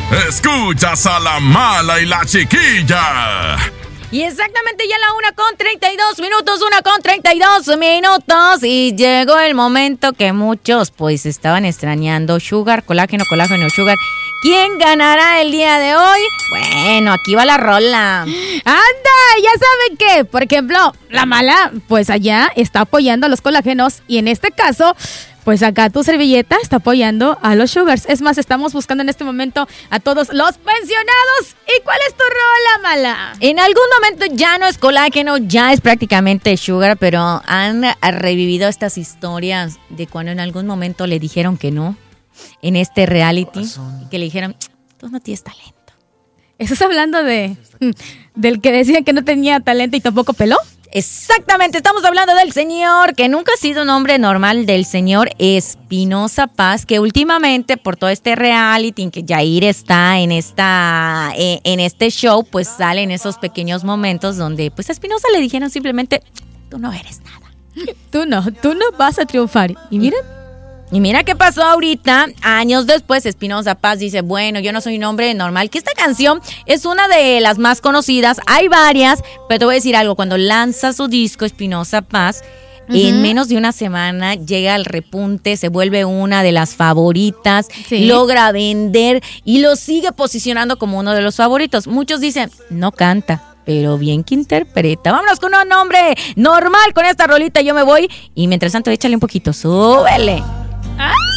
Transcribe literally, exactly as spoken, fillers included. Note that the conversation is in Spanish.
Escuchas a la Mala y la Chiquilla. Y exactamente ya la una con treinta y dos minutos, una con treinta y dos minutos. Y llegó el momento que muchos pues estaban extrañando. Sugar, colágeno, colágeno, sugar. ¿Quién ganará el día de hoy? Bueno, aquí va la rola. ¡Anda! Ya saben que, por ejemplo, la Mala, pues allá está apoyando a los colágenos. Y en este caso, pues acá tu servilleta está apoyando a los sugars. Es más, estamos buscando en este momento a todos los pensionados. ¿Y cuál es tu rola, Mala? En algún momento ya no es colágeno, ya es prácticamente sugar, pero han revivido estas historias de cuando en algún momento le dijeron que no en este reality, y que le dijeron, tú no tienes talento. ¿Estás hablando de del que decían que no tenía talento y tampoco peló? Exactamente, estamos hablando del señor que nunca ha sido un hombre normal, del señor Espinoza Paz, que últimamente por todo este reality en que Yair está en esta eh, en este show, pues salen esos pequeños momentos donde pues a Espinoza le dijeron simplemente, tú no eres nada. Tú no, tú no vas a triunfar. Y miren. Y mira qué pasó ahorita, años después, Espinoza Paz dice, bueno, yo no soy un hombre normal, que esta canción es una de las más conocidas, hay varias, pero te voy a decir algo, cuando lanza su disco Espinoza Paz, uh-huh, en menos de una semana llega al repunte, se vuelve una de las favoritas, sí, logra vender y lo sigue posicionando como uno de los favoritos. Muchos dicen, no canta, pero bien que interpreta. Vámonos con un hombre normal con esta rolita, yo me voy, y mientras tanto échale un poquito, súbele. ¡Ah!